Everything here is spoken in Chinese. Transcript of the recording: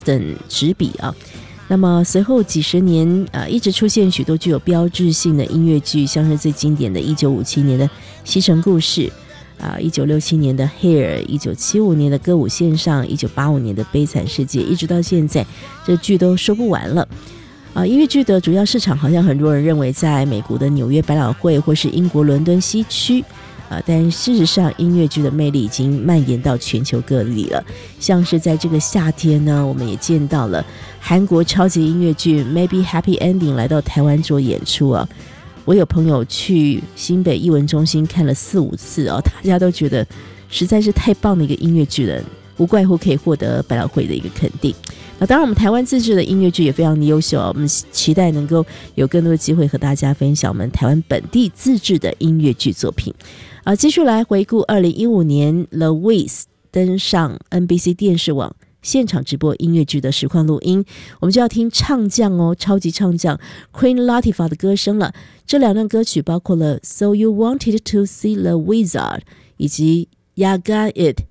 等执笔啊。那么随后几十年一直出现许多具有标志性的音乐剧，像是最经典的1957年的《西城故事》1967年的 Hair， 1975年的歌舞线上，1985年的悲惨世界，一直到现在这剧都说不完了。音乐剧的主要市场好像很多人认为在美国的纽约百老汇或是英国伦敦西区但事实上音乐剧的魅力已经蔓延到全球各地了。像是在这个夏天呢，我们也见到了韩国超级音乐剧 Maybe Happy Ending 来到台湾做演出啊。我有朋友去新北艺文中心看了4-5次哦，大家都觉得实在是太棒的一个音乐剧了，无怪乎可以获得百老汇的一个肯定。那当然我们台湾自制的音乐剧也非常的优秀我们期待能够有更多的机会和大家分享我们台湾本地自制的音乐剧作品。继续来回顾2015年 Louis 登上 NBC 电视网现场直播音乐剧的实况录音，我们就要听唱将超级唱将 Queen Latifah 的歌声了。这2段歌曲包括了 So You Wanted to See the Wizard 以及 Ya Got It